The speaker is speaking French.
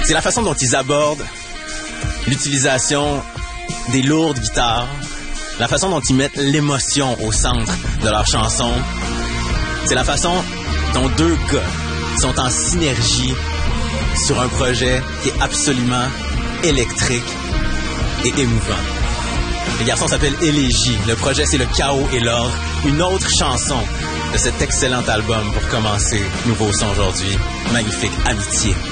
C'est la façon dont ils abordent l'utilisation des lourdes guitares, la façon dont ils mettent l'émotion au centre de leurs chansons. C'est la façon dont deux gars sont en synergie sur un projet qui est absolument électrique et émouvant. Le garçon s'appelle Élégie. Le projet, c'est Le Chaos et l'Ordre. Une autre chanson de cet excellent album pour commencer. Nouveau son aujourd'hui. Magnifique Amitié.